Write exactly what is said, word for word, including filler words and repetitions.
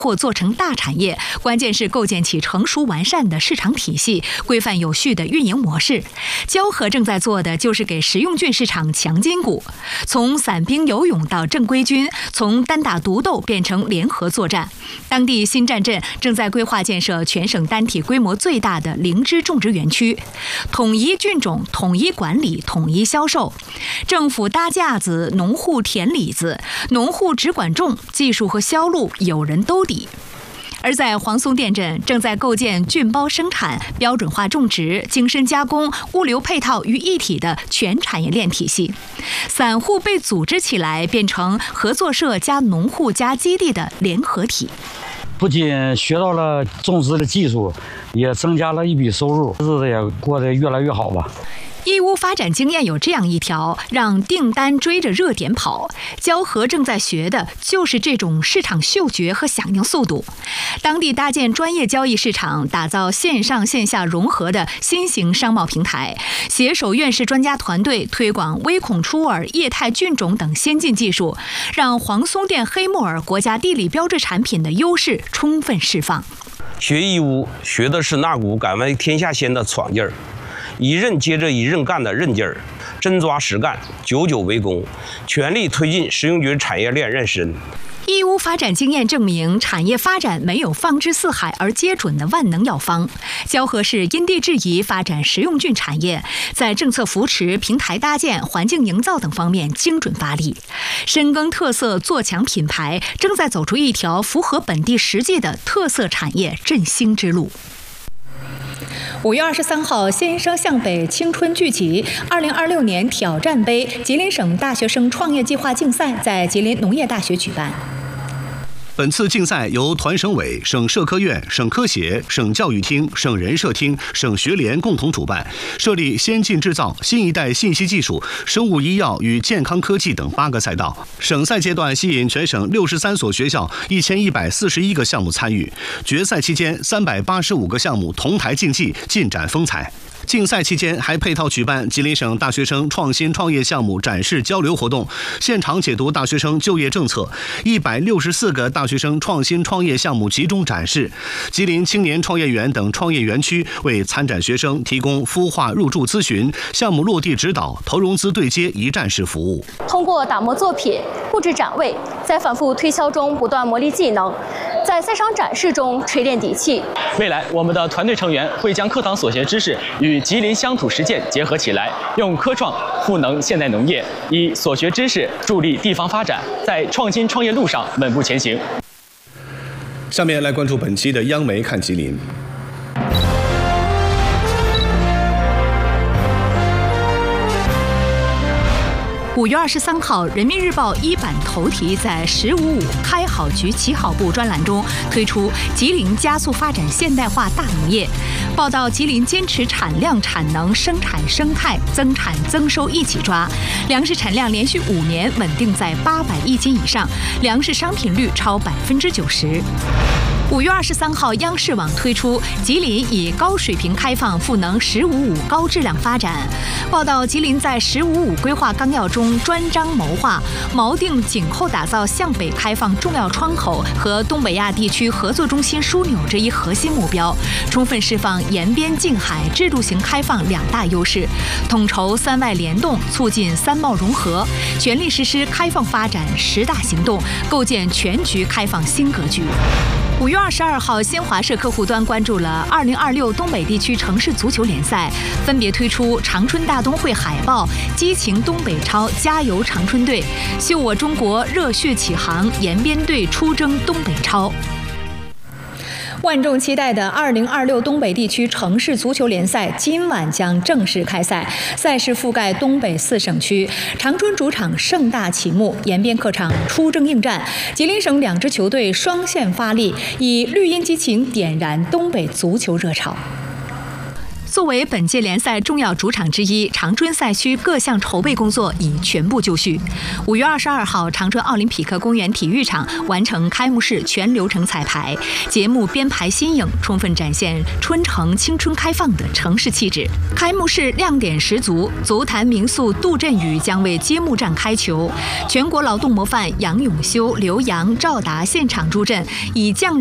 或做成大产业，关键是构建起成熟完善的市场体系，规范有序的运营模式。交河正在做的就是给食用菌市场强筋骨，从散兵游勇到正规军，从单打独斗变成联合作战。当地新站镇正在规划建设全省单体规模最大的灵芝种植园区，统一菌种、统一管理、统一销售。政府搭架子，农户填里子，农户只管种，技术和销路有人兜底。而在黄松店镇，正在构建菌包生产、标准化种植、精深加工、物流配套于一体的全产业链体系。散户被组织起来，变成合作社加农户加基地的联合体。 不仅学到了种植的技术，也增加了一笔收入，日子也过得越来越好吧。 义乌发展经验有这样一条，让订单追着热点跑。交河正在学的就是这种市场嗅觉和响应速度。当地搭建专业交易市场，打造线上线下融合的新型商贸平台，携手院士专家团队推广微孔出耳、液态菌种等先进技术，让黄松店黑木耳国家地理标志产品的优势充分释放。 学义乌，学的是那股敢为天下先的闯劲儿。一任接着一任干的韧劲儿，真抓实干，久久为功，全力推进食用菌产业链妊娠。 义乌发展经验证明，产业发展没有放之四海而皆准的万能药方。交河市因地制宜发展食用菌产业，在政策扶持、平台搭建、环境营造等方面精准发力，深耕特色，做强品牌，正在走出一条符合本地实际的特色产业振兴之路。五月二十三号，先生向北青春聚集二零二六年挑战杯吉林省大学生创业计划竞赛在吉林农业大学举办。 本次竞赛由团省委、省社科院、省科协、省教育厅、省人社厅、省学联共同主办，设立先进制造、新一代信息技术、生物医药与健康科技等八个赛道。省赛阶段吸引全省六十三所学校一千一百四十一个项目参与，决赛期间三百八十五个项目同台竞技，尽展风采。竞赛期间还配套举办吉林省大学生创新创业项目展示交流活动，现场解读大学生就业政策，一百六十四个大学生创新创业项目集中展示。吉林青年创业园等创业园区为参展学生提供孵化入驻咨询、项目落地指导、投融资对接一站式服务。 通过打磨作品、布置展位，在反复推销中不断磨砺技能，在赛场展示中锤炼底气。 未来，我们的团队成员会将课堂所学知识与吉林乡土实践结合起来，用科创赋能现代农业，以所学知识助力地方发展，在创新创业路上稳步前行。 下面来关注本期的央媒看吉林。 五月二十三号，《人民日报》一版头题在“十五五开好局起好步”专栏中推出“吉林加速发展现代化大农业”，报道吉林坚持产量、产能、生产生态、增产增收一起抓，粮食产量连续五年稳定在八百亿斤以上，粮食商品率超百分之九十。五月二十三号，央视网推出吉林以高水平开放赋能“十五五”高质量发展，报道吉林在“十五五”规划纲要中专章谋划，锚定紧扣打造向北开放重要窗口和东北亚地区合作中心枢纽这一核心目标，充分释放沿边近海制度型开放两大优势，统筹三外联动，促进三贸融合，全力实施开放发展十大行动，构建全局开放新格局。五月二十二号，新华社客户端关注了二零二六东北地区城市足球联赛，分别推出长春大东会海报、激情东北超、加油长春队、秀我中国热血启航、延边队出征东北超。万众期待的二零二六东北地区城市足球联赛今晚将正式开赛，赛事覆盖东北四省区。长春主场盛大启幕，延边客场出征应战。吉林省两支球队双线发力，以绿茵激情点燃东北足球热潮。 作为本届联赛重要主场之一，长春赛区各项筹备工作已全部就绪。五月二十二号，长春奥林匹克公园体育场完成开幕式全流程彩排，节目编排新颖，充分展现春城青春开放的城市气质。开幕式亮点十足，足坛名宿杜振宇将为揭幕战开球，全国劳动模范杨永修、刘洋、赵达现场助阵，以匠人